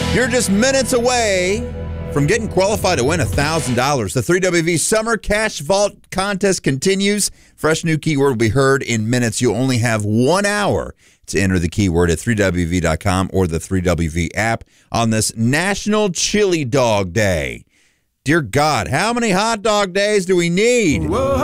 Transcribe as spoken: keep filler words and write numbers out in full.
You're just minutes away from getting qualified to win one thousand dollars. The three W V Summer Cash Vault Contest continues. Fresh new keyword will be heard in minutes. You only have one hour to enter the keyword at three W V dot com or the three W V app on this National Chili Dog Day. Dear God, how many hot dog days do we need? Whoa.